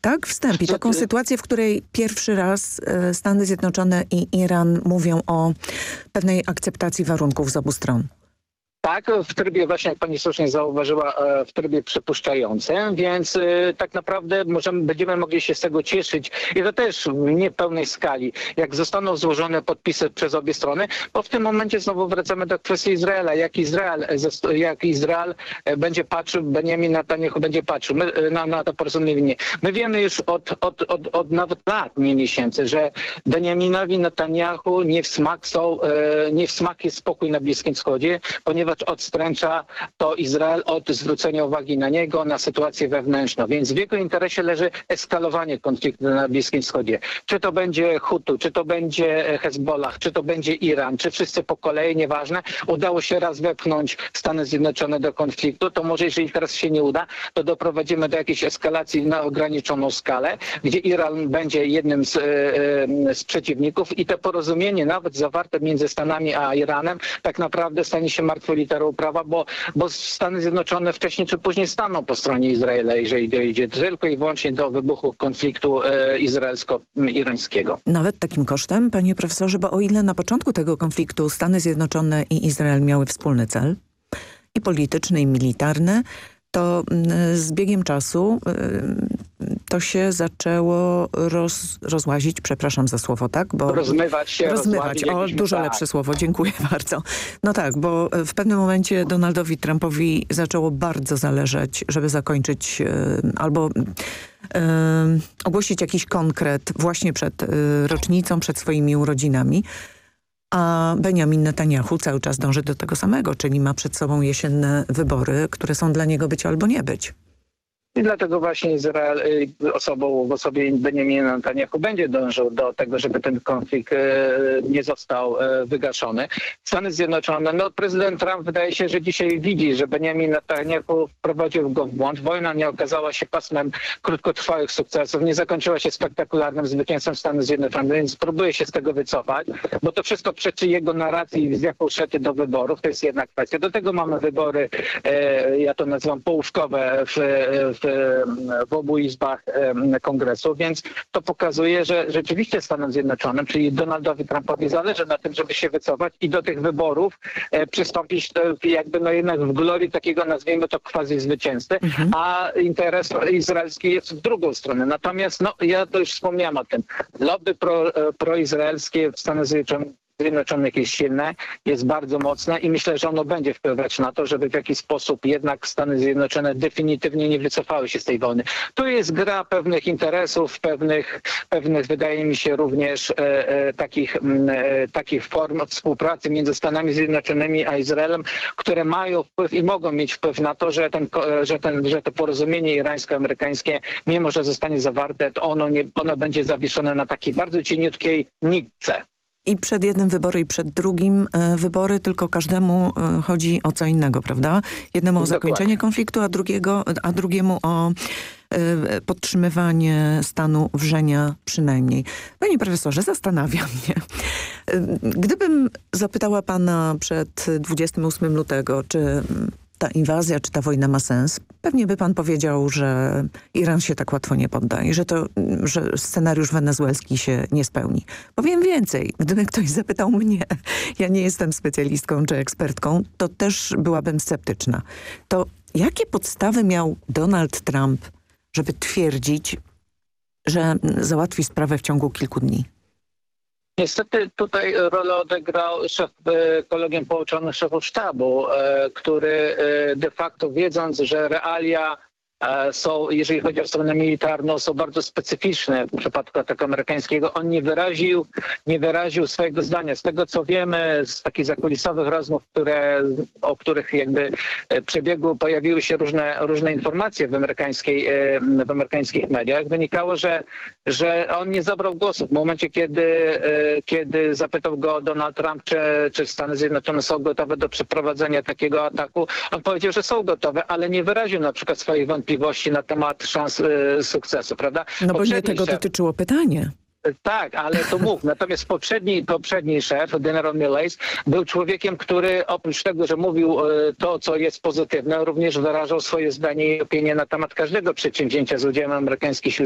tak? Wstęp i taką sytuację, w której pierwszy raz Stany Zjednoczone i Iran mówią o pewnej akceptacji warunków z obu stron. Tak, w trybie właśnie, jak pani słusznie zauważyła, w trybie przypuszczającym, więc tak naprawdę będziemy mogli się z tego cieszyć i to też nie w pełnej skali, jak zostaną złożone podpisy przez obie strony, bo w tym momencie znowu wracamy do kwestii Izraela. Jak Izrael będzie patrzył, Benjamin Netanyahu będzie patrzył na to porozumienie. My wiemy już od nawet lat, nie miesięcy, że Benjaminowi Netanyahu nie w smak jest spokój na Bliskim Wschodzie, ponieważ odstręcza to Izrael od zwrócenia uwagi na niego, na sytuację wewnętrzną. Więc w jego interesie leży eskalowanie konfliktu na Bliskim Wschodzie. Czy to będzie Hutu, czy to będzie Hezbollah, czy to będzie Iran, czy wszyscy po kolei, nieważne. Udało się raz wepchnąć Stany Zjednoczone do konfliktu, to może jeżeli teraz się nie uda, to doprowadzimy do jakiejś eskalacji na ograniczoną skalę, gdzie Iran będzie jednym z przeciwników i to porozumienie nawet zawarte między Stanami a Iranem tak naprawdę stanie się martwą literą prawa, bo Stany Zjednoczone wcześniej czy później staną po stronie Izraela, jeżeli dojdzie tylko i wyłącznie do wybuchu konfliktu izraelsko-irańskiego. Nawet takim kosztem, panie profesorze, bo o ile na początku tego konfliktu Stany Zjednoczone i Izrael miały wspólny cel, i polityczny, i militarny, to z biegiem czasu to się zaczęło rozłazić, przepraszam za słowo, tak? Bo rozmywać się. O, dużo lepsze słowo, dziękuję bardzo. No tak, bo w pewnym momencie Donaldowi Trumpowi zaczęło bardzo zależeć, żeby zakończyć albo ogłosić jakiś konkret właśnie przed rocznicą, przed swoimi urodzinami. A Benjamin Netanyahu cały czas dąży do tego samego, czyli ma przed sobą jesienne wybory, które są dla niego być albo nie być. I dlatego właśnie Izrael w osobie Benjamina Netanyahu będzie dążył do tego, żeby ten konflikt nie został wygaszony. Stany Zjednoczone, prezydent Trump wydaje się, że dzisiaj widzi, że Benjamin Netanyahu wprowadził go w błąd. Wojna nie okazała się pasmem krótkotrwałych sukcesów, nie zakończyła się spektakularnym zwycięstwem Stanów Zjednoczonych, więc próbuje się z tego wycofać, bo to wszystko przeczy jego narracji, z jaką szedł do wyborów. To jest jedna kwestia. Do tego mamy wybory, ja to nazywam połówkowe w obu izbach kongresu, więc to pokazuje, że rzeczywiście Stanom Zjednoczonym, czyli Donaldowi Trumpowi zależy na tym, żeby się wycofać i do tych wyborów przystąpić jakby jednak w glorii takiego, nazwijmy to, quasi zwycięzcy, a interes izraelski jest w drugą stronę. Natomiast ja to już wspomniałem o tym. Lobby proizraelskie w Stanach Zjednoczonych jest silne, jest bardzo mocne i myślę, że ono będzie wpływać na to, żeby w jakiś sposób jednak Stany Zjednoczone definitywnie nie wycofały się z tej wojny. Tu jest gra pewnych interesów, pewnych wydaje mi się również takich form współpracy między Stanami Zjednoczonymi a Izraelem, które mają wpływ i mogą mieć wpływ na to, że to porozumienie irańsko-amerykańskie, mimo że zostanie zawarte, to ono będzie zawieszone na takiej bardzo cieniutkiej nitce. I przed jednym wybory i przed drugim wybory, tylko każdemu chodzi o co innego, prawda? Jednemu o zakończenie konfliktu, a drugiemu o podtrzymywanie stanu wrzenia przynajmniej. Panie profesorze, zastanawia mnie. Gdybym zapytała pana przed 28 lutego, czy ta inwazja, czy ta wojna ma sens, pewnie by pan powiedział, że Iran się tak łatwo nie podda i że scenariusz wenezuelski się nie spełni. Powiem więcej, gdyby ktoś zapytał mnie, ja nie jestem specjalistką czy ekspertką, to też byłabym sceptyczna. To jakie podstawy miał Donald Trump, żeby twierdzić, że załatwi sprawę w ciągu kilku dni? Niestety tutaj rolę odegrał kolegium połączonych szefów sztabu, który de facto wiedząc, że realia są, jeżeli chodzi o stronę militarną, są bardzo specyficzne w przypadku ataku amerykańskiego. On nie wyraził swojego zdania. Z tego, co wiemy, z takich zakulisowych rozmów, o których jakby przebiegu pojawiły się różne informacje w amerykańskich mediach, wynikało, że on nie zabrał głosu. W momencie, kiedy zapytał go Donald Trump, czy Stany Zjednoczone są gotowe do przeprowadzenia takiego ataku, on powiedział, że są gotowe, ale nie wyraził na przykład swoich wątpliwości na temat szans sukcesu, prawda? No bo nie tego dotyczyło pytanie. Tak, ale to mógł. Natomiast poprzedni szef, generał Milley, był człowiekiem, który oprócz tego, że mówił to, co jest pozytywne, również wyrażał swoje zdanie i opinię na temat każdego przedsięwzięcia z udziałem amerykańskich sił